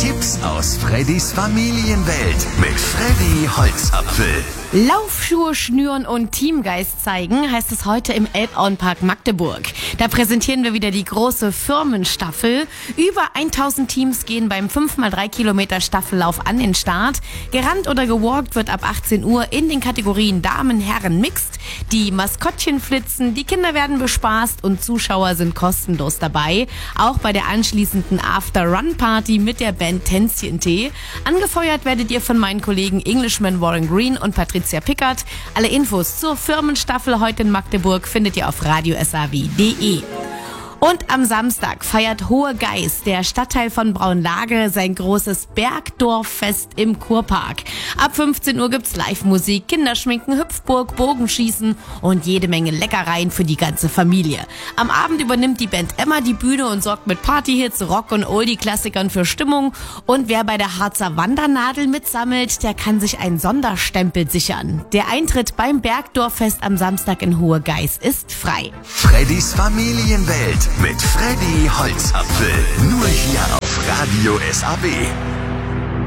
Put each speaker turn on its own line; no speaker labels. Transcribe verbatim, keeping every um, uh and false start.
Tipps aus Freddys Familienwelt mit Freddy Holzapfel.
Laufschuhe schnüren und Teamgeist zeigen, heißt es heute im Elbauenpark Magdeburg. Da präsentieren wir wieder die große Firmenstaffel. Über tausend Teams gehen beim fünf mal drei Kilometer Staffellauf an den Start. Gerannt oder gewalkt wird ab achtzehn Uhr in den Kategorien Damen, Herren, Mixed. Die Maskottchen flitzen, die Kinder werden bespaßt und Zuschauer sind kostenlos dabei. Auch bei der anschließenden After-Run-Party mit der Band Tänzchen-Tee. Angefeuert werdet ihr von meinen Kollegen Englishman Warren Green und Patricia Pickert. Alle Infos zur Firmenstaffel heute in Magdeburg findet ihr auf radio s a w punkt d e. Und am Samstag feiert Hohe Geiß, der Stadtteil von Braunlage, sein großes Bergdorffest im Kurpark. Ab fünfzehn Uhr gibt's Live-Musik, Kinderschminken, Hüpfburg, Bogenschießen und jede Menge Leckereien für die ganze Familie. Am Abend übernimmt die Band Emma die Bühne und sorgt mit Partyhits, Rock- und Oldie-Klassikern für Stimmung. Und wer bei der Harzer Wandernadel mitsammelt, der kann sich einen Sonderstempel sichern. Der Eintritt beim Bergdorffest am Samstag in Hohe Geiß ist frei.
Freddys Familienwelt mit Freddy Holzapfel. Nur hier auf Radio S A W.